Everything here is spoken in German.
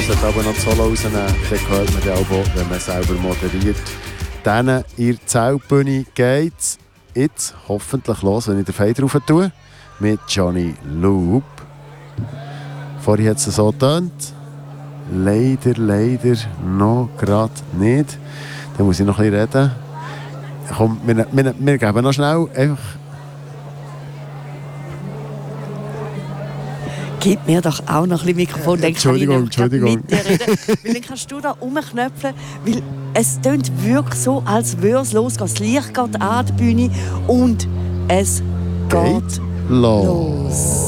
sollte aber noch die Solo rausnehmen. Dann hört man dann auch, wenn man selber moderiert. Dann in der Zeltbühne geht es jetzt hoffentlich los, wenn ich den Fade drauf tue, mit Johnny Loop. Vorhin hat es so getönt. Leider noch gerade nicht. Da muss ich noch ein bisschen reden. Komm, wir geben noch schnell einfach... Gib mir doch auch noch ein bisschen Mikrofon. Dann Entschuldigung. Mit dir reden. Weil dann kannst du da rumknöpfeln. Weil es tönt wirklich so, als würde es losgehen. Das Licht geht an die Bühne und es geht los.